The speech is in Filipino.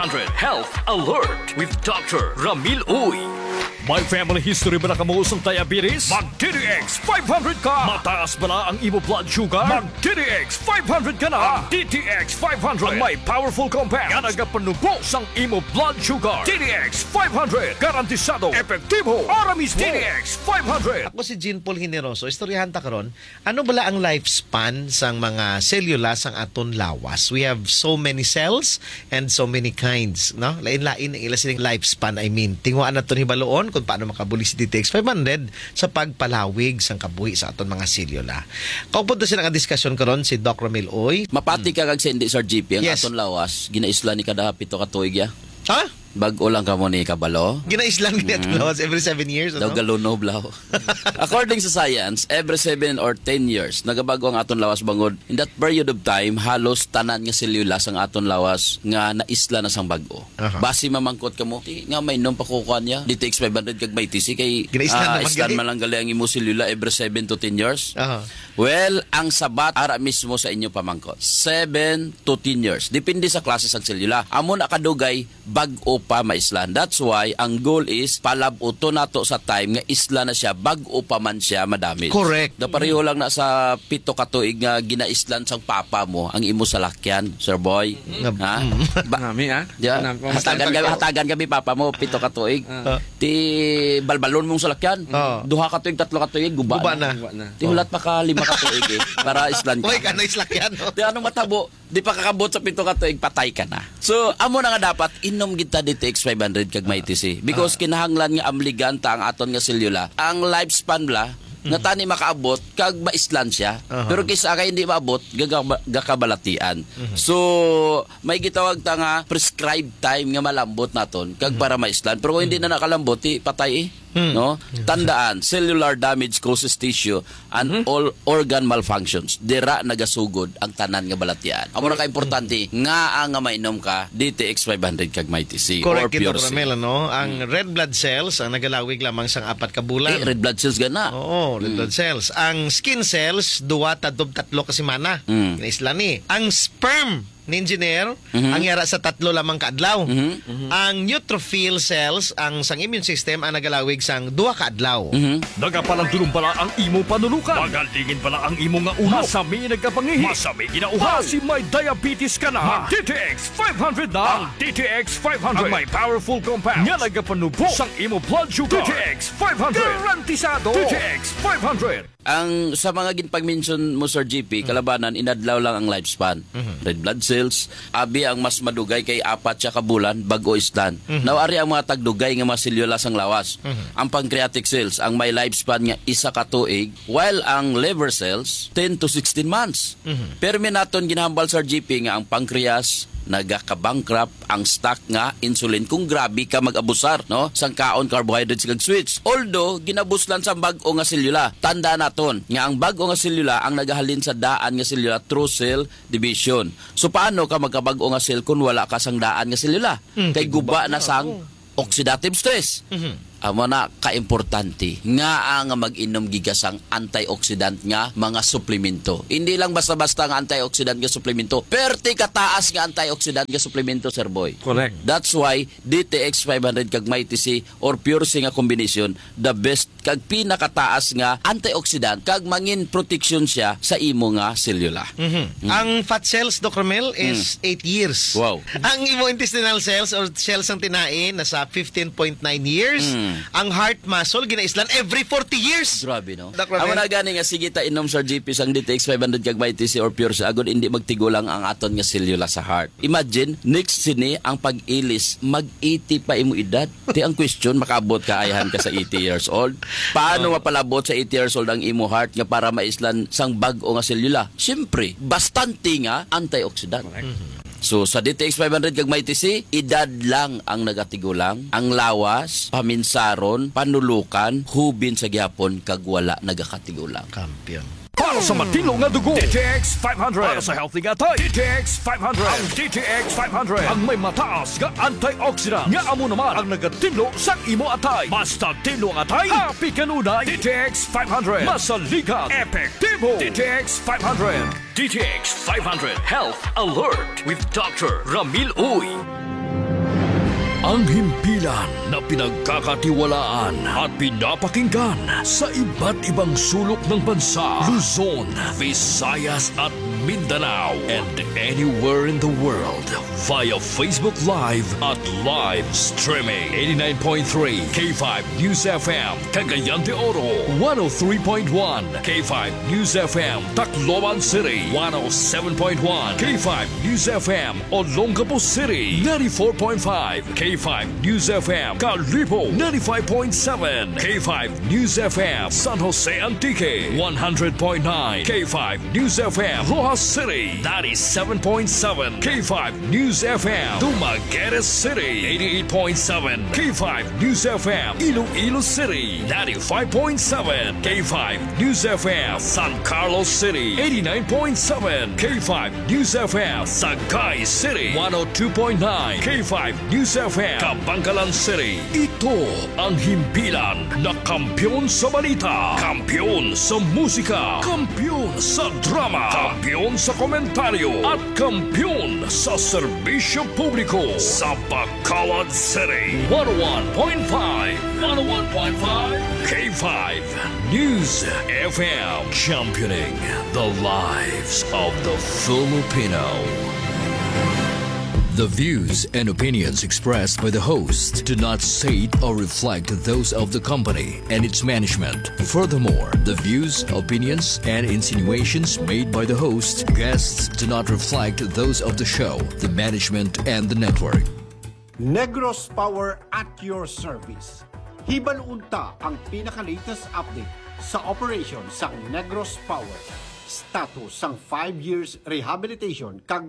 500 Health Alert with Dr. Ramil Uy. May family history ba na kamuusang diabetes? Mag-DTX 500 ka! Mataas ba na ang imo blood sugar? Mag-DTX 500 ka na! Ang DTX 500 ang may powerful compounds nga nagapanubos ang imo blood sugar. DTX 500 garantisado, epektibo, aramis DTX 500. Ako si Jean Paul Generoso. Istoryahan ta karon. Ano bala ang lifespan sang mga selula sang aton lawas? We have so many cells and so many kinds, no? Lain-lain ang ila sining lifespan. I mean, tinguan naton hibaloon kung paano makabuli si DTX 500 sa pagpalawig sang kabuhi sa aton mga selula. Kung punta silang diskusyon karon si Doc Ramil Uy. Mapati ka kag Cindy Sir GP ang Yes. aton lawas ginaisla ni kada pito ka tuig ya. Ha? Bag-o lang ka mo ni kabalo. Ginaislang niya aton lawas every 7 years, Daw ano? galunob law. According sa science, every 7 or 10 years nagabago ang aton lawas bangod. In that period of time, halos tanan nga selula sang aton lawas nga naisla na sang bag-o. Basi mamangkot ka mo, nga may nom pakukuan niya. DTX 500 kag may TC kay Ginaislan na islan magali. man lang gali ang imo selula every 7 to 10 years. Aha. Well, ang sabat ara mismo sa inyo pamangkot. 7 to 10 years. Depende sa klase sang selula. Amo na kadugay bag-o pa maislan. That's why ang goal is palabuto nato sa time nga isla na siya bag-o pa man siya madami. Correct. Da pareho lang na sa pito ka tuig nga ginaislan sang papa mo ang imo salakyan, Sir Boy. Ha? Nami Yeah. Hatagan kami papa mo pito ka tuig. Ti balbalon mong salakyan. Duha ka tuig, tatlo ka tuig, guba Guba na. Ti hulat pa ka 5 ka tuig para islan ka. Uy, ka na islakyan, no? Di anong matabo, di pa kakabot sa pito ka tuig, patay ka na. So, amo na nga dapat, inom kita DTX 500 kag may TC. Because kinahanglan nga amliganta ang aton nga selula. Ang lifespan bla, nga tani makaabot, kag maislan siya. Pero kaysa kay hindi maabot, gakabalatian. So, may gitawag ta nga prescribed time nga malambot naton, kag para maislan. Pero kung hindi na nakalambot, patay no? Tandaan, cellular damage causes tissue and all organ malfunctions. Dira nagasugod ang tanan nga balatian. Amo na ka-importante nga ang mainom ka DTX 500 kag may TC or Correct pure kito, C. Ramel, ano? Ang red blood cells, ang nagalawig lamang sang 4 ka bulan. Red blood cells gana. Oo, red blood cells. Ang skin cells, 2 tatlo ka semana. Naisla ni. Ang sperm ni engineer, ang yara sa 3 lamang kaadlaw. Ang neutrophil cells, ang sang immune system, ang nagalawig sang 2 kaadlaw. Nagapalang tulong pala ang imo panulukan. Magalingin pala ang imo nga ulo. Masami nagkapangihi. Masami ginauhaw. Basi may diabetes ka na. DTX 500 na. Ang DTX 500 ang may powerful compounds nga nagapanubos sang imo blood sugar. DTX 500 garantisado. DTX 500. Ang sa mga ginpag-mention mo Sir GP, kalabanan inadlaw lang ang lifespan. Red blood cells, abi ang mas madugay kay 4 siya ka bulan bago islan. Nawari ang mga tagdugay nga mga selula sang lawas. Ang pancreatic cells ang may lifespan nga 1 ka tuig, while ang liver cells 10 to 16 months. Pero minaton ginhambal Sir GP nga ang pancreas nagaka-bankrupt ang stock nga insulin kung grabe ka mag-abusar no sang kaon carbohydrates kag sweets. Although ginabuslan sa bag-o nga selula, tanda naton nga ang bag-o nga selula ang nagahalin sa daan nga selula through cell division. So paano ka magkabag-o nga cell kung wala ka sang daan nga selula? Kay guba na sang oxidative stress. Amo na ka-importante nga ang mag-inom gigasang antioxidant nga mga suplemento. Hindi lang basta-basta nga antioxidant nga suplemento, perti kataas nga antioxidant nga suplemento, Sir Boy. Correct. That's why DTX 500 kag may TC or pure C nga combination, the best kag pinakataas nga antioxidant kag mangin protection siya sa imo nga selula. Ang fat cells, Dr. Ramel, is 8 years. Wow. Ang imo intestinal cells or cells ang tinain, nasa 15.9 years. Ang heart muscle, ginaislan every 40 years. Grabe, no? Dr. Ramel. Amo na gani nga sige ta inom Sir GP sang DTX 500 kag may TC or pure sa agod hindi magtigulang ang aton nga selula sa heart. Imagine next sini ang pag-ilis mag-80 pa imo edad. Ti ang question makaabot ka ayahan ka sa 80 years old. Paano mapalabot sa 80 years old ang imo heart nga para maislan sang bag-o nga selula? Siyempre, bastante nga antioxidant. So sa DTX 500 kag may TC, edad lang ang nagatigulang, ang lawas, paminsaron, panulukan, hubin sa gihapon kag wala nagakatigulang. Kampiyon. Para sa matino nga dugo, DTX 500. Para sa healthy nga tayo, DTX 500. Ang DTX 500 ang may mataas nga antioxidant nga amo naman ang nagatilo sa imo atay. Basta tilo ang atay, happy kanunay. DTX 500 masaligan, epektibo. DTX 500. DTX 500 Health Alert with Dr. Ramil Uy. Ang himpilan na pinagkakatiwalaan at pinapakinggan sa iba't ibang sulok ng bansa, Luzon, Visayas at Mindanao, and anywhere in the world via Facebook Live at live streaming. 89.3 K5 News FM, Cagayan de Oro. 103.1 K5 News FM, Tacloban City. 107.1 K5 News FM, Olongapo City. 94.5 K5 News FM, Calibo. 95.7 K5 News FM, San Jose Antique. 100.9 K5 News FM, Rojas City. 97.7 K5 News FM, Dumaguete City. 88.7 K5 News FM, Iloilo City. 95.7 K5 News FM, San Carlos City. 89.7 K5 News FM, Sagay City. 102.9 K5 News FM, Kabangkalan City. Ito ang himpilan na kampyon sa balita, kampyon sa musika, kampyon sa drama, kampyon sa komentaryo, at kampyon sa serbisyo publiko sa Bacolod City. 101.5 K5 News FM, championing the lives of the Filipino. The views and opinions expressed by the host do not state or reflect those of the company and its management. Furthermore, the views, opinions, and insinuations made by the host, guests do not reflect those of the show, the management, and the network. Negros Power at your service. Hibalunta ang pinaka-latest update sa operation sa Negros Power. Status sang 5 years rehabilitation kag